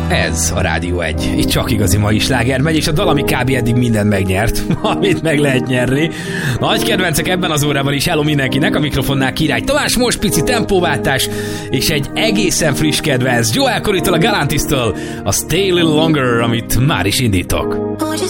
Ez a Rádió 1. Itt csak igazi mai sláger megy, és a dal, ami kb. Eddig mindent megnyert, amit meg lehet nyerni. Nagy kedvencek ebben az órában is. Hello mindenkinek, a mikrofonnál Király Tamás, most pici tempóváltás, és egy egészen friss kedvenc Joel Corrytól, a Galantis-től, a Stay a Little Longer, amit már is indítok.